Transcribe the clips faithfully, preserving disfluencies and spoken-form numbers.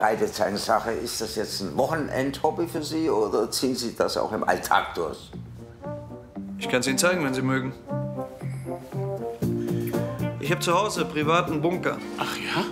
Reitezeichen-Sache, ist das jetzt ein Wochenend-Hobby für Sie oder ziehen Sie das auch im Alltag durch? Ich kann es Ihnen zeigen, wenn Sie mögen. Ich habe zu Hause privaten Bunker. Ach ja?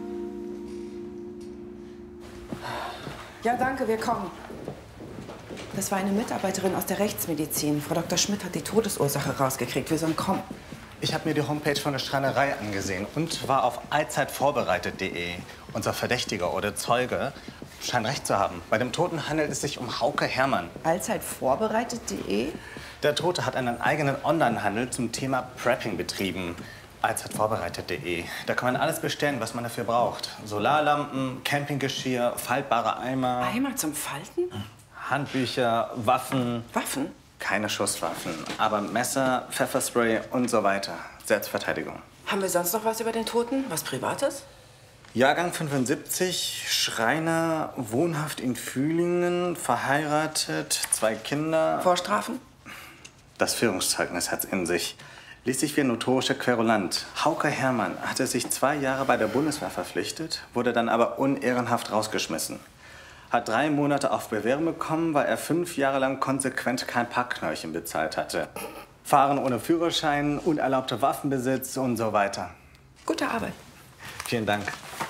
Ja, danke, wir kommen. Das war eine Mitarbeiterin aus der Rechtsmedizin. Frau Doktor Schmidt hat die Todesursache rausgekriegt. Wir sollen kommen. Ich habe mir die Homepage von der Schreinerei angesehen und war auf allzeitvorbereitet punkt de. Unser Verdächtiger oder Zeuge scheint recht zu haben. Bei dem Toten handelt es sich um Hauke Herrmann. allzeitvorbereitet punkt de? Der Tote hat einen eigenen Onlinehandel zum Thema Prepping betrieben. allzeitvorbereitet punkt de. Da kann man alles bestellen, was man dafür braucht. Solarlampen, Campinggeschirr, faltbare Eimer. Eimer zum Falten? Handbücher, Waffen. Waffen? Keine Schusswaffen, aber Messer, Pfefferspray und so weiter. Selbstverteidigung. Haben wir sonst noch was über den Toten? Was Privates? Jahrgang fünfundsiebzig, Schreiner, wohnhaft in Fühlingen, verheiratet, zwei Kinder. Vorstrafen? Das Führungszeugnis hat's in sich. Liest sich wie ein notorischer Querulant. Hauke Herrmann hatte sich zwei Jahre bei der Bundeswehr verpflichtet, wurde dann aber unehrenhaft rausgeschmissen. Hat drei Monate auf Bewährung bekommen, weil er fünf Jahre lang konsequent kein Parkknöllchen bezahlt hatte. Fahren ohne Führerschein, unerlaubter Waffenbesitz und so weiter. Gute Arbeit. Vielen Dank.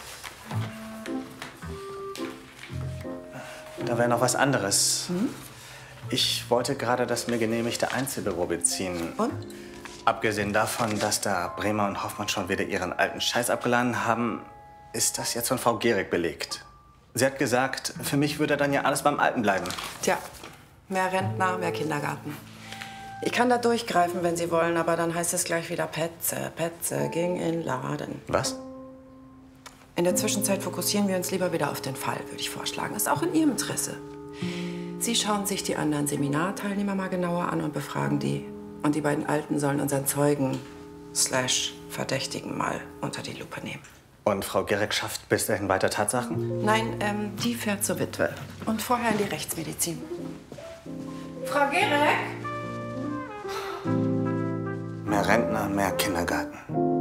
Da wäre noch was anderes. Mhm. Ich wollte gerade das mir genehmigte Einzelbüro beziehen. Und? Abgesehen davon, dass da Bremer und Hoffmann schon wieder ihren alten Scheiß abgeladen haben, ist das jetzt von Frau Gehrig belegt. Sie hat gesagt, für mich würde dann ja alles beim Alten bleiben. Tja, mehr Rentner, mehr Kindergarten. Ich kann da durchgreifen, wenn Sie wollen, aber dann heißt es gleich wieder Petze, Petze, ging in Laden. Was? In der Zwischenzeit fokussieren wir uns lieber wieder auf den Fall, würde ich vorschlagen. Ist auch in Ihrem Interesse. Sie schauen sich die anderen Seminarteilnehmer mal genauer an und befragen die. Und die beiden Alten sollen unseren Zeugen slash Verdächtigen mal unter die Lupe nehmen. Und Frau Gehrig schafft bis dahin weiter Tatsachen? Nein, ähm, die fährt zur Witwe. Und vorher in die Rechtsmedizin. Frau Gehrig? Mehr Rentner, mehr Kindergarten.